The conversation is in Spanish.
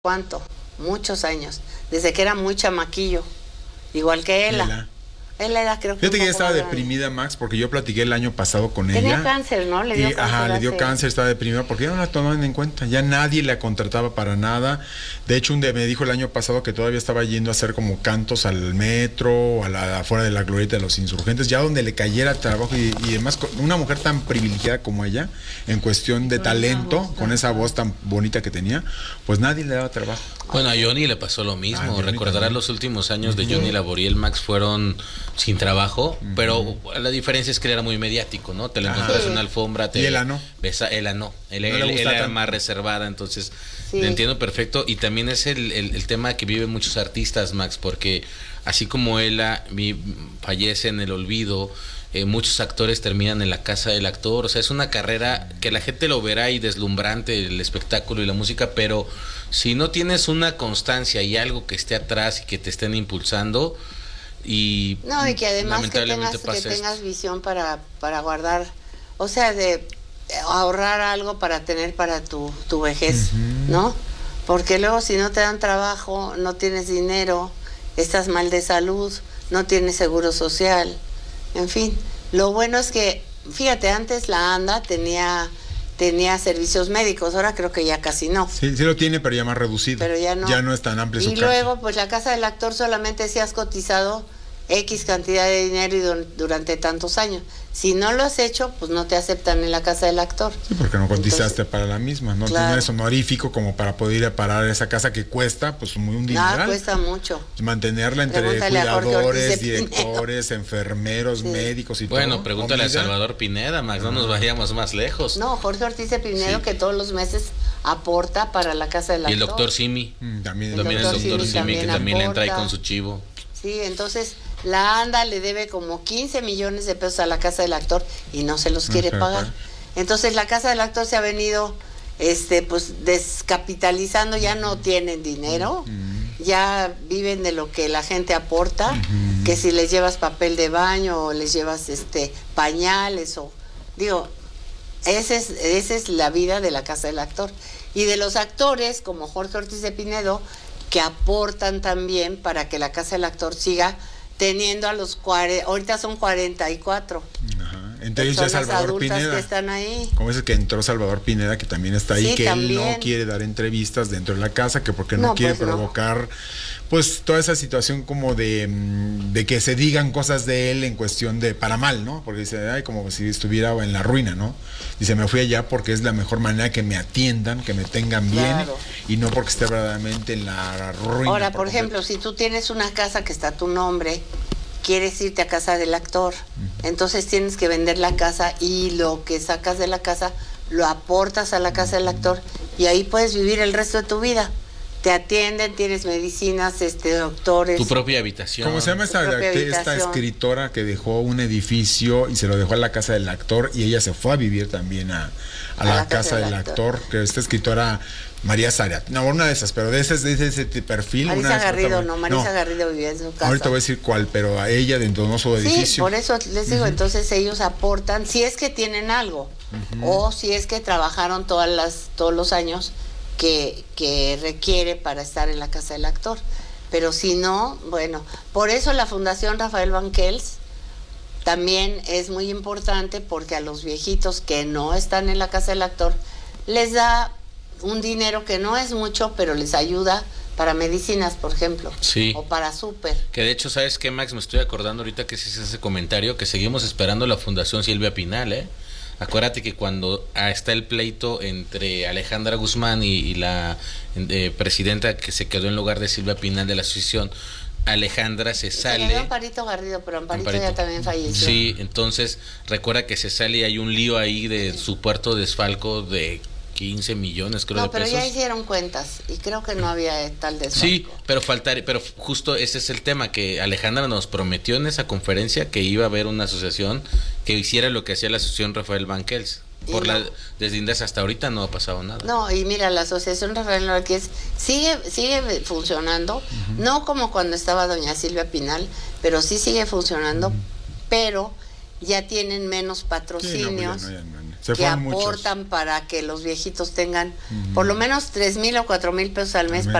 ¿cuánto? Muchos años, desde que era muy chamaquillo, igual que Ela. Ela era, creo que Fíjate que ella un poco estaba más grande. deprimida, Max, porque yo platiqué el año pasado con Tenía ella. cáncer, ¿no? Le dio Y, cáncer. le dio cáncer, estaba deprimida porque ya no la tomaban en cuenta, ya nadie la contrataba para nada. De hecho, me dijo el año pasado que todavía estaba yendo a hacer como cantos al metro, afuera de la glorieta de los insurgentes, ya donde le cayera trabajo y además una mujer tan privilegiada como ella, en cuestión de talento, con esa voz tan bonita que tenía, pues nadie le daba trabajo. Bueno, a Johnny le pasó lo mismo. Recordarás los últimos años de Johnny Laboriel, Max, fueron sin trabajo, pero la diferencia es que él era muy mediático, ¿no? Te lo encontrás en una alfombra. Y Ela no. Ela no. Él era más reservada, entonces lo entiendo perfecto. Y también es el tema que viven muchos artistas, Max, porque así como Ela fallece en el olvido, muchos actores terminan en la casa del actor. O sea, es una carrera que la gente lo verá y deslumbrante, el espectáculo y la música, pero si no tienes una constancia y algo que esté atrás y que te estén impulsando, y que además que tengas visión para guardar, o sea, de ahorrar algo para tener para tu vejez, ¿no? Porque luego si no te dan trabajo, no tienes dinero, estás mal de salud, no tienes seguro social, en fin. Lo bueno es que, fíjate, antes la ANDA tenía servicios médicos, ahora creo que ya casi no. Sí lo tiene, pero ya más reducido. Pero ya no. Ya no es tan amplio su Y luego, pues la casa del actor solamente si has cotizado X cantidad de dinero y durante tantos años. Si no lo has hecho, pues no te aceptan en la casa del actor. Sí, porque no cotizaste para la misma, no tienes honorífico como para poder ir a parar esa casa que cuesta, pues un dineral. No, cuesta mucho. Mantenerla entre cuidadores, directores, enfermeros, médicos y todo. Bueno, pregúntale a Salvador Pineda, Max, no nos vayamos más lejos. No, Jorge Ortiz de Pinedo, que todos los meses aporta para la casa del actor. Y el doctor Simi. También el doctor Simi, que también le entra ahí con su chivo. Sí, entonces la ANDA le debe como 15 millones de pesos a la casa del actor y no se los quiere pagar. Entonces la casa del actor se ha venido pues descapitalizando, ya no tienen dinero, ya viven de lo que la gente aporta, que si les llevas papel de baño o les llevas pañales o esa es la vida de la casa del actor. Y de los actores como Jorge Ortiz de Pinedo, que aportan también para que la casa del actor siga teniendo a los 40, ahorita son 44. Ajá. Entre ellos ya Salvador Pineda. Que están ahí. Como es que entró Salvador Pineda, que también está ahí, que también. él no quiere dar entrevistas dentro de la casa, que porque no quiere provocar pues toda esa situación como de que se digan cosas de él en cuestión de para mal, ¿no? Porque dice, ay, como si estuviera en la ruina, ¿no? Dice, me fui allá porque es la mejor manera que me atiendan, que me tengan bien, y no porque esté verdaderamente en la ruina. Ahora, por ejemplo, si tú tienes una casa que está a tu nombre, quieres irte a casa del actor, entonces tienes que vender la casa y lo que sacas de la casa lo aportas a la casa del actor y ahí puedes vivir el resto de tu vida. Te atienden, tienes medicinas, doctores. Tu propia habitación. ¿Cómo se llama esta escritora que dejó un edificio y se lo dejó a la casa del actor y ella se fue a vivir también a la casa del actor? Que esta escritora María Zarat, no, una de esas, pero de ese perfil. Marisa Garrido, Marisa Garrido vivía en su casa. Ahorita voy a decir cuál, pero a ella dentro de su edificio. Sí, por eso les digo, entonces ellos aportan, si es que tienen algo, o si es que trabajaron todos los años que requiere para estar en la casa del actor. Pero si no, bueno, por eso la Fundación Rafael Banquels también es muy importante, porque a los viejitos que no están en la casa del actor les da un dinero que no es mucho, pero les ayuda para medicinas, por ejemplo, o para súper. Que de hecho, ¿sabes qué, Max? Me estoy acordando ahorita que hiciste ese comentario, que seguimos esperando la Fundación Silvia Pinal, ¿eh? Acuérdate que cuando está el pleito entre Alejandra Guzmán y la presidenta que se quedó en lugar de Silvia Pinal de la asociación, Alejandra se sale. Se Amparito Garrido, pero Amparito ya también falleció. Sí, entonces recuerda que se sale y hay un lío ahí de supuesto desfalco de 15 millones, creo, de pesos. No, pero ya hicieron cuentas y creo que no había tal desfalco. Sí, pero justo ese es el tema, que Alejandra nos prometió en esa conferencia que iba a haber una asociación que hiciera lo que hacía la asociación Rafael Banquels. Desde Indes hasta ahorita no ha pasado nada. No, y mira, la asociación Rafael Banquels sigue funcionando, no como cuando estaba doña Silvia Pinal, pero sí sigue funcionando, pero ya tienen menos patrocinios. Sí, no, que aportan para que los viejitos tengan por lo menos 3,000 o 4,000 pesos al mes